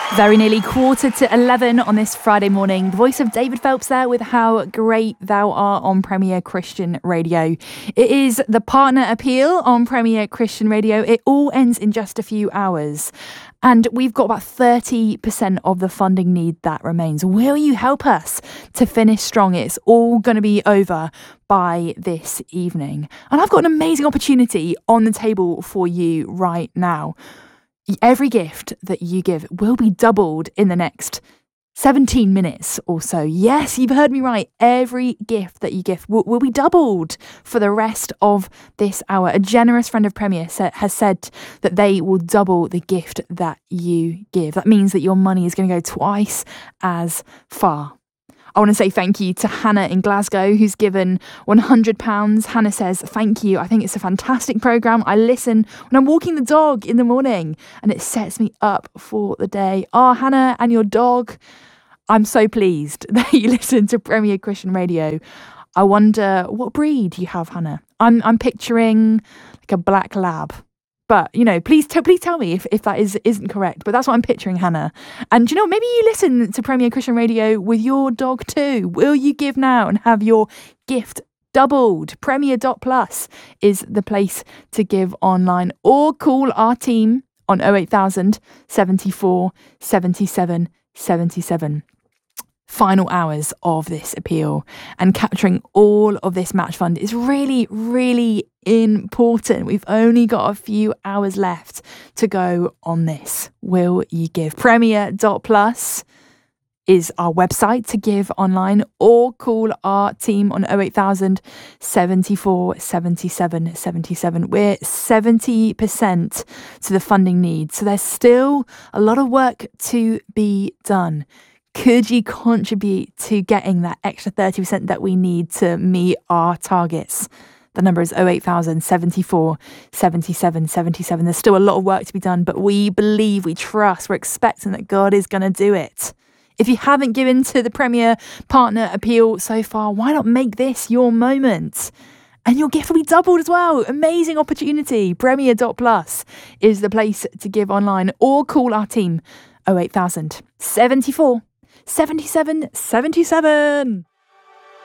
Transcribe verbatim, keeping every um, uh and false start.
Very nearly quarter to eleven on this Friday morning. The voice of David Phelps there with How Great Thou Art on Premier Christian Radio. It is the partner appeal on Premier Christian Radio. It all ends in just a few hours. And we've got about thirty percent of the funding need that remains. Will you help us to finish strong? It's all going to be over by this evening. And I've got an amazing opportunity on the table for you right now. Every gift that you give will be doubled in the next seventeen minutes or so. Yes, you've heard me right. Every gift that you give will, will be doubled for the rest of this hour. A generous friend of Premier sa- has said that they will double the gift that you give. That means that your money is going to go twice as far. I want to say thank you to Hannah in Glasgow, who's given one hundred pounds. Hannah says, thank you. I think it's a fantastic programme. I listen when I'm walking the dog in the morning and it sets me up for the day. Oh, Hannah and your dog, I'm so pleased that you listen to Premier Christian Radio. I wonder what breed you have, Hannah. I'm I'm picturing like a black lab. But, you know, please, t- please tell me if, if that is, isn't correct. But that's what I'm picturing, Hannah. And, you know, maybe you listen to Premier Christian Radio with your dog too. Will you give now and have your gift doubled? Premier dot plus is the place to give online. Or call our team on oh eight thousand, seventy-four, seventy-seven, seventy-seven. Final hours of this appeal and capturing all of this match fund is really, really important. We've only got a few hours left to go on this. Will you give? Premier dot plus is our website to give online, or call our team on oh eight thousand, seventy-four, seventy-seven, seventy-seven. We're seventy percent to the funding need, so there's still a lot of work to be done. Could you contribute to getting that extra thirty percent that we need to meet our targets? The number is oh eight thousand, seventy-four, seventy-seven, seventy-seven. There's still a lot of work to be done, but we believe, we trust, we're expecting that God is going to do it. If you haven't given to the Premier Partner Appeal so far, why not make this your moment? And your gift will be doubled as well. Amazing opportunity. Premier dot plus is the place to give online, or call our team oh eight thousand, seventy-four, seventy-seven, seventy-seven.